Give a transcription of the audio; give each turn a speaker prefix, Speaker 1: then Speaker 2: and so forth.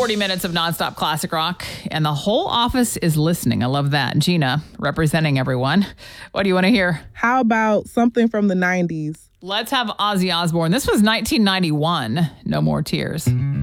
Speaker 1: 40 minutes of nonstop classic rock, and the whole office is listening. I love that. Gina, representing everyone. What do you want to hear?
Speaker 2: How about something from the 90s?
Speaker 1: Let's have Ozzy Osbourne. This was 1991. No More Tears.